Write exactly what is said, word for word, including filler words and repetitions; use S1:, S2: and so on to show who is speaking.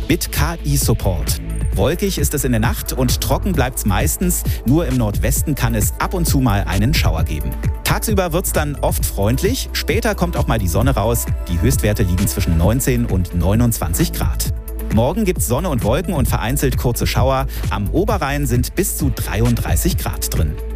S1: mit K I-Support. Wolkig ist es in der Nacht und trocken bleibt es meistens. Nur im Nordwesten kann es ab und zu mal einen Schauer geben. Tagsüber wird es dann oft freundlich. Später kommt auch mal die Sonne raus. Die Höchstwerte liegen zwischen neunzehn und neunundzwanzig Grad. Morgen gibt es Sonne und Wolken und vereinzelt kurze Schauer. Am Oberrhein sind bis zu dreiunddreißig Grad drin.